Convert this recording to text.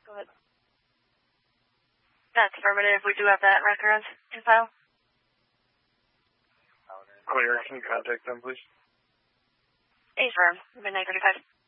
Go ahead. That's affirmative. We do have that record in file. Clear. Can you contact them, please? A firm. Midnight 35.